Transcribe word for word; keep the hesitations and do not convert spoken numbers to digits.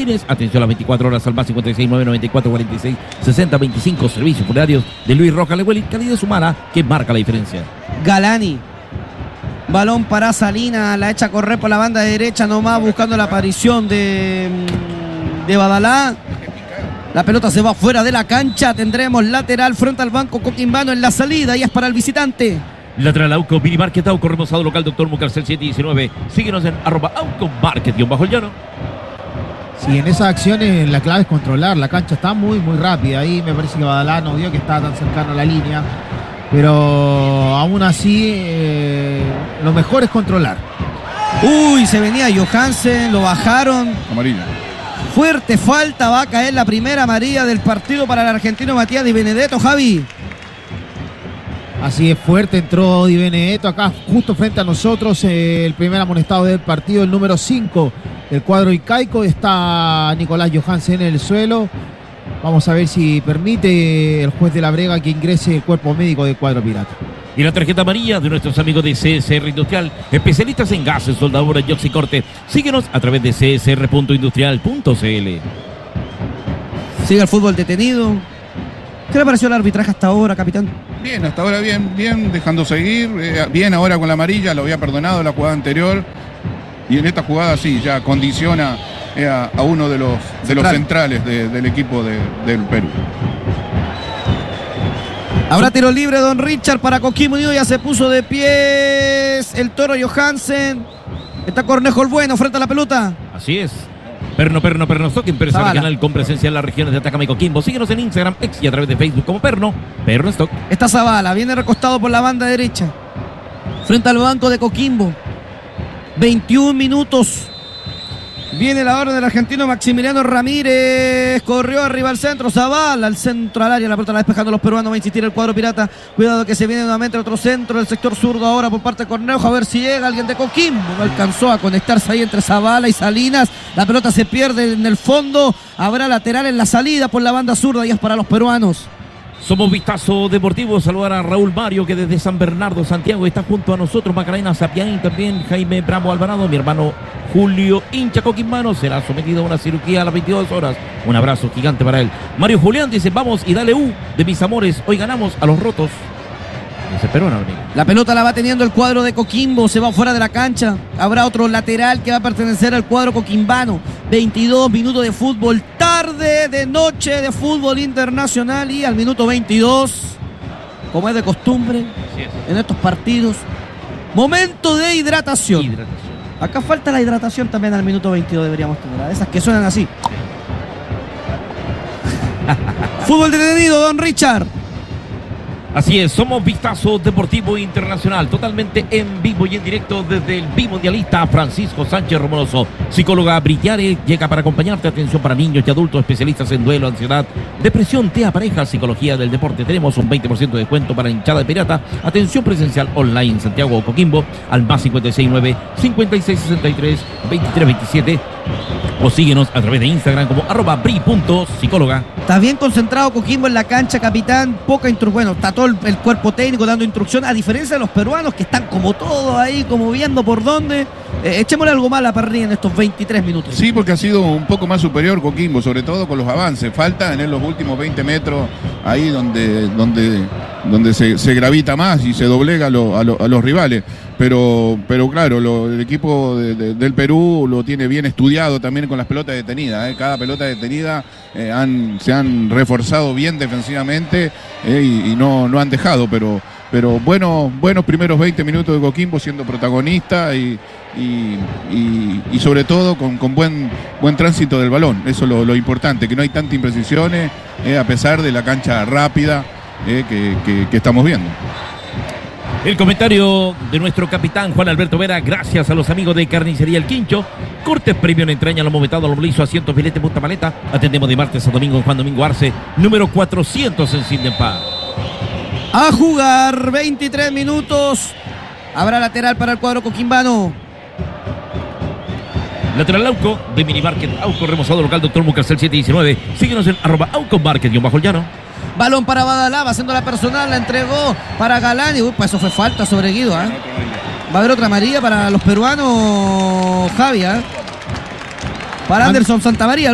Martínez. Atención a las veinticuatro horas al más cincuenta y seis, nueve noventa y cuatro, cuarenta y seis, sesenta, veinticinco. Servicios funerarios de Luis Rojas Lewelli, calidad humana que marca la diferencia. Galani. Balón para Salinas, la echa a correr por la banda derecha nomás, buscando la aparición de, de Badalá. La pelota se va fuera de la cancha. Tendremos lateral frente al banco coquimbano en la salida y es para el visitante. Lateral Auco, Mini Market, Auco, remozado local, doctor Mucarcel siete diecinueve. Síguenos en arroba Auco Market, guión bajo el llano. Sí, en esas acciones la clave es controlar. La cancha está muy, muy rápida. Ahí me parece que Badalá no vio que estaba tan cercano a la línea. Pero aún así, eh, lo mejor es controlar. Uy, se venía Johansen, lo bajaron. Amarilla. Fuerte falta, va a caer la primera amarilla del partido para el argentino Matías Di Benedetto, Javi. Así es, fuerte entró Di Benedetto acá justo frente a nosotros, eh, el primer amonestado del partido, el número cinco del cuadro incaico. Está Nicolás Johansen en el suelo. Vamos a ver si permite el juez de la Brega que ingrese el cuerpo médico del cuadro pirata. Y la tarjeta amarilla de nuestros amigos de C S R Industrial, especialistas en gases, soldaduras y oxicorte. Síguenos a través de c s r punto industrial punto c l. Sigue el fútbol detenido. ¿Qué le pareció el arbitraje hasta ahora, capitán? Bien, hasta ahora bien, bien, dejando seguir. Eh, bien ahora con la amarilla, lo había perdonado la jugada anterior. Y en esta jugada sí, ya condiciona eh, a, a uno de los, de Central. los centrales de, del equipo de, del Perú. Habrá tiro libre, don Richard, para Coquimbo Unido. Ya se puso de pies el Toro Johansen. Está Cornejo el Bueno frente a la pelota. Así es. Perno, Perno, Perno Stock, empresa Zavala. regional con presencia en las regiones de Atacama y Coquimbo. Síguenos en Instagram, X y a través de Facebook como Perno, Perno Stock. Está Zavala, viene recostado por la banda derecha. Frente al banco de Coquimbo. veintiún minutos. Viene la orden del argentino Maximiliano Ramírez. Corrió arriba al centro. Zavala al centro al área. La pelota la despejando los peruanos. Va a insistir el cuadro pirata. Cuidado que se viene nuevamente el otro centro. El sector zurdo ahora por parte de Cornejo. A ver si llega alguien de Coquimbo. No alcanzó a conectarse ahí entre Zavala y Salinas. La pelota se pierde en el fondo. Habrá lateral en la salida por la banda zurda y es para los peruanos. Somos Vistazo Deportivo. Saludar a Raúl Mario, que desde San Bernardo, Santiago, está junto a nosotros. Macarena Sapián, también Jaime Bravo Alvarado. Mi hermano Julio Hincha Coquimbano será sometido a una cirugía a las veintidós horas. Un abrazo gigante para él. Mario Julián dice: vamos y dale U de mis amores. Hoy ganamos a los rotos. Dice Perón, amigo. La pelota la va teniendo el cuadro de Coquimbo. Se va fuera de la cancha. Habrá otro lateral que va a pertenecer al cuadro coquimbano. veintidós minutos de fútbol. Tarde de noche de fútbol internacional. Y al minuto veintidós, como es de costumbre es. en estos partidos, momento de hidratación. Hidratación. Acá falta la hidratación también al minuto veintidós. Deberíamos tener. Esas que suenan así. Fútbol detenido, don Richard. Así es, somos Vistazo Deportivo Internacional, totalmente en vivo y en directo desde el bimundialista Francisco Sánchez Romoloso. Psicóloga Brigiare llega para acompañarte. Atención para niños y adultos, especialistas en duelo, ansiedad, depresión, T E A, pareja, psicología del deporte. Tenemos un veinte por ciento de descuento para hinchada de pirata. Atención presencial online en Santiago o Coquimbo al más cincuenta y seis nueve, cincuenta y seis sesenta y tres, veintitrés veintisiete. O síguenos a través de Instagram como arroba bri punto psicóloga. Está bien concentrado Coquimbo en la cancha, capitán. Poca instrucción. Bueno, está todo el, el cuerpo técnico dando instrucción, a diferencia de los peruanos que están como todos ahí, como viendo por dónde. Eh, echémosle algo más a la parrilla en estos veintitrés minutos. Sí, porque ha sido un poco más superior Coquimbo, sobre todo con los avances. Falta en los últimos veinte metros, ahí donde, donde, donde se, se gravita más y se doblega a, lo, a, lo, a los rivales. Pero, pero claro, lo, el equipo de, de, del Perú lo tiene bien estudiado también con las pelotas detenidas. ¿eh? Cada pelota detenida eh, han, se han reforzado bien defensivamente eh, y, y no, no han dejado, pero, pero bueno, buenos primeros veinte minutos de Coquimbo siendo protagonista y, y, y, y sobre todo con, con buen, buen tránsito del balón. Eso es lo, lo importante, que no hay tantas imprecisiones eh, a pesar de la cancha rápida eh, que, que, que estamos viendo. El comentario de nuestro capitán Juan Alberto Vera, gracias a los amigos de Carnicería El Quincho. Cortes premium, entraña, lomo vetado, lomo liso, asientos, filete, punta paleta. Atendemos de martes a domingo en Juan Domingo Arce, número cuatrocientos en Sildenpa. A jugar, veintitrés minutos. Habrá lateral para el cuadro coquimbano. Lateral Auco de Mini Market, Auco remozado local, doctor Mucarcel siete diecinueve. Síguenos en arroba Auco Market, guión bajo el llano. Balón para Badalá, va haciendo la personal, la entregó para Galani. Uy, pues eso fue falta sobre Guido, ¿eh? Va a haber otra amarilla para los peruanos, Javi, ¿eh? Para Anderson Santamaría.